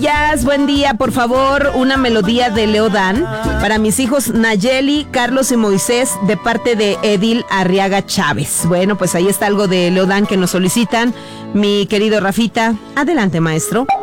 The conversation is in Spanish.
Buen día, por favor, una melodía de Leodán para mis hijos Nayeli, Carlos y Moisés, de parte de Edil Arriaga Chávez. Bueno, pues ahí está algo de Leodán que nos solicitan. Mi querido Rafita, adelante, maestro.